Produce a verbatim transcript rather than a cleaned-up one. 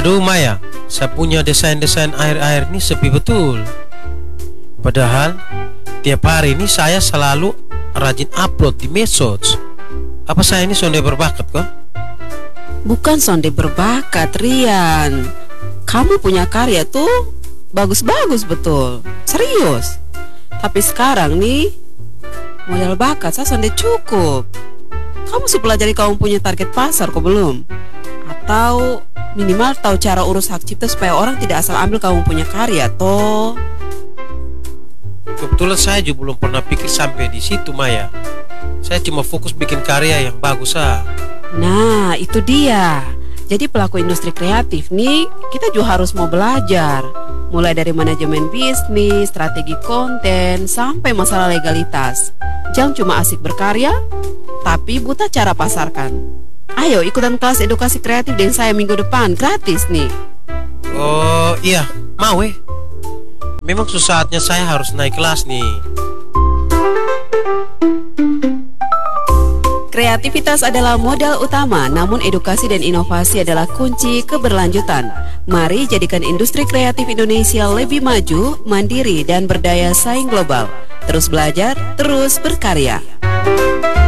Aduh Maya, saya punya desain-desain akhir-akhir ini sepi betul. Padahal tiap hari ini saya selalu rajin upload di medsos. Apa saya ini sonde berbakat kok? Bukan sonde berbakat, Rian. Kamu punya karya tuh bagus-bagus betul, serius. Tapi sekarang nih, modal bakat saya sonde cukup. Kamu sudah pelajari kamu punya target pasar kok belum? Atau minimal tahu cara urus hak cipta supaya orang tidak asal ambil kamu punya karya toh? Kebetulan saya juga belum pernah pikir sampai di situ Maya. Saya cuma fokus bikin karya yang bagus ah. Nah itu dia. Jadi pelaku industri kreatif nih, kita juga harus mau belajar. Mulai dari manajemen bisnis, strategi konten, sampai masalah legalitas. Jangan cuma asik berkarya, tapi buta cara pasarkan. Ayo ikutan kelas edukasi kreatif dengan saya minggu depan, gratis nih. Oh iya, mau eh. Memang saatnya saya harus naik kelas nih. Kreativitas adalah modal utama, namun edukasi dan inovasi adalah kunci keberlanjutan. Mari jadikan industri kreatif Indonesia lebih maju, mandiri, dan berdaya saing global. Terus belajar, terus berkarya.